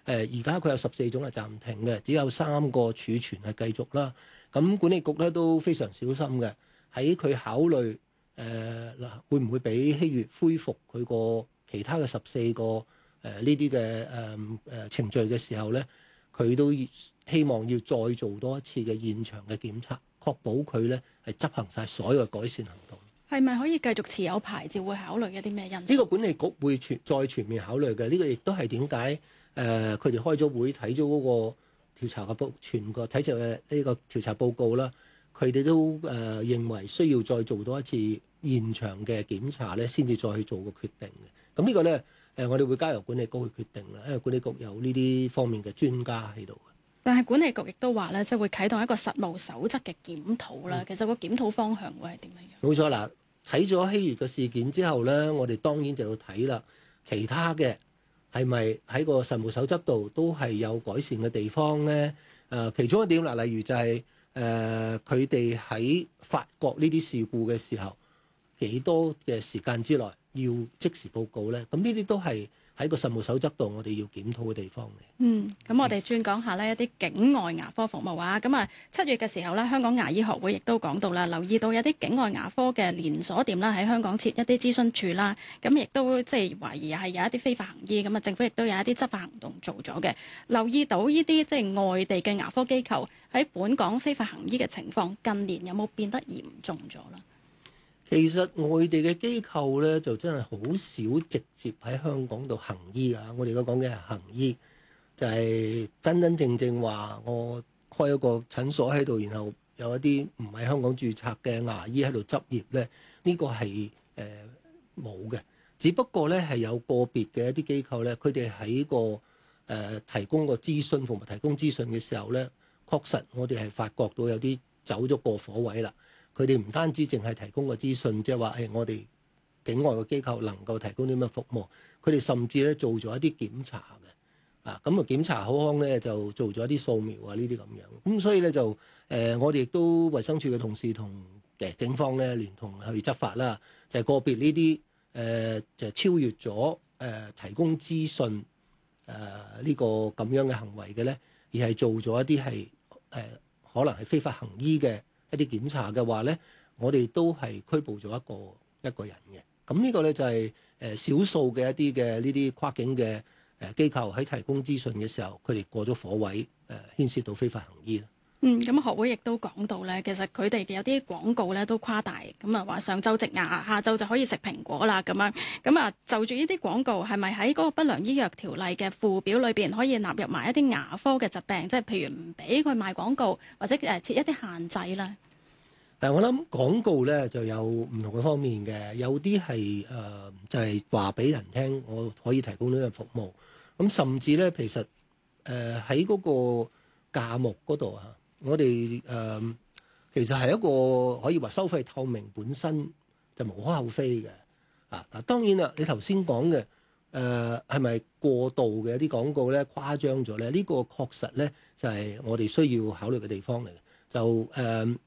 而家佢有14種係暫停嘅，只有3個儲存係繼續啦。咁管理局咧都非常小心嘅，喺佢考慮會唔會俾希月恢復佢個其他嘅14個呢啲嘅程序嘅時候咧，佢都希望要再做多一次嘅現場嘅檢測，確保佢咧係執行晒所有嘅改善行動。 係咪可以繼續持有牌照？會考慮一啲咩因素？ 呢個管理局會再全面考慮嘅。呢個亦都係點解佢哋開咗會睇咗嗰個調查嘅全個睇就呢個調查報告啦。佢哋都認為需要再做多一次現場嘅檢查咧，先至再去做個決定嘅。咁呢個咧我哋會交由管理局去決定啦，因為管理局有呢啲方面嘅專家喺度。 但係管理局亦都話咧，即係會啟動一個實務守則嘅檢討啦。其實個檢討方向會係點樣？ 冇錯啦，睇咗希月嘅事件之後咧，我哋當然就要睇啦，其他嘅係咪喺個實務守則度都係有改善嘅地方咧？其中一點啦，例如就係佢哋喺發覺呢啲事故嘅時候，幾多嘅時間之內要即時報告咧？咁呢啲都係喺個實務守則度，我哋要檢討嘅地方嚟。 咁我哋轉講下呢一啲境外牙科服務啊。咁啊，7月嘅時候呢，香港牙醫學會亦都講到啦，留意到有啲境外牙科嘅連鎖店啦，喺香港設一啲諮詢處啦。咁亦都即係懷疑係有一啲非法行醫。咁啊，政府亦都有一啲執法行動做咗嘅。留意到呢啲即係外地嘅牙科機構喺本港非法行醫嘅情況，近年有冇變得嚴重咗啦？ 其實外地嘅機構咧，就真係好少直接喺香港度行醫啊！我哋而家講嘅係行醫，就係真真正正話我開一個診所喺度，然後有一啲唔係香港註冊嘅牙醫喺度執業咧，呢個係冇嘅。只不過咧係有個別嘅一啲機構咧，佢哋喺個提供個諮詢服務、提供資訊嘅時候咧，確實我哋係發覺到有啲走咗過火位啦。佢哋唔單止淨係提供個資訊，即係話我哋境外嘅機構能夠提供啲咩服務，佢哋甚至咧做咗一啲檢查嘅，咁檢查口腔咧就做咗一啲掃描啊呢啲咁樣，咁所以咧就我哋亦都衛生署嘅同事同警方咧聯同去執法啦，就係個別呢啲就超越咗提供資訊呢個咁樣嘅行為嘅咧，而係做咗一啲係可能係非法行醫嘅一啲檢查嘅話咧，我哋都係拘捕咗一個人嘅。咁呢個咧就係少數嘅一啲嘅呢啲跨境嘅機構喺提供資訊嘅時候，佢哋過咗火位，牽涉到非法行醫啦。 咁學會亦都講到咧，其實佢哋有啲廣告咧都誇大，咁啊話上晝植牙，下晝就可以食蘋果啦咁樣。咁啊就住呢啲廣告係咪喺嗰個不良醫藥條例嘅附表裏邊可以納入埋一啲牙科嘅疾病，即係譬如唔俾佢賣廣告或者設一啲限制咧？ 但係我諗廣告咧就有唔同嘅方面嘅，有啲係就係話俾人聽我可以提供呢樣服務，咁甚至咧其實喺嗰個價目嗰度啊，我哋其實係一個可以話收費透明本身就無可厚非嘅。嗱當然啦，你頭先講嘅係咪過度嘅一啲廣告咧誇張咗咧？呢個確實咧就係我哋需要考慮嘅地方嚟嘅。就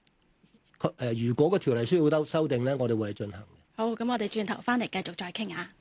如果個條例需要修訂咧，我哋會去進行嘅。 好，咁我哋轉頭翻嚟繼續再傾下。